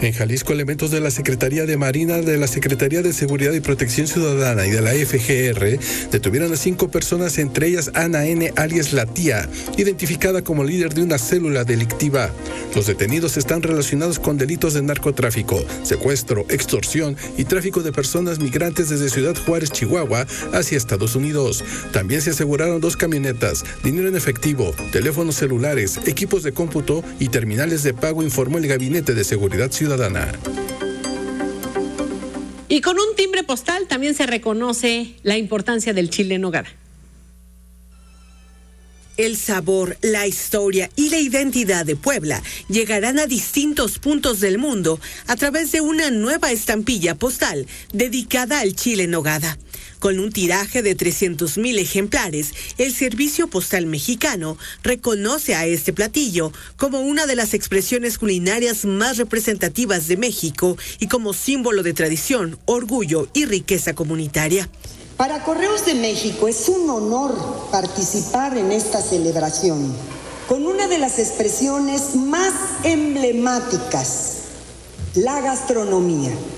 En Jalisco, elementos de la Secretaría de Marina, de la Secretaría de Seguridad y Protección Ciudadana y de la FGR detuvieron a 5 personas, entre ellas Ana N., alias La Tía, identificada como líder de una célula delictiva. Los detenidos están relacionados con delitos de narcotráfico, secuestro, extorsión y tráfico de personas migrantes desde Ciudad Juárez, Chihuahua, hacia Estados Unidos. También se aseguraron 2 camionetas, dinero en efectivo, teléfonos celulares, equipos de cómputo y terminales de pago, informó el Gabinete de Seguridad Ciudadana. Y con un timbre postal también se reconoce la importancia del chile en nogada. El sabor, la historia y la identidad de Puebla llegarán a distintos puntos del mundo a través de una nueva estampilla postal dedicada al chile en nogada. Con un tiraje de 300,000 ejemplares, el Servicio Postal Mexicano reconoce a este platillo como una de las expresiones culinarias más representativas de México y como símbolo de tradición, orgullo y riqueza comunitaria. Para Correos de México es un honor participar en esta celebración con una de las expresiones más emblemáticas, la gastronomía.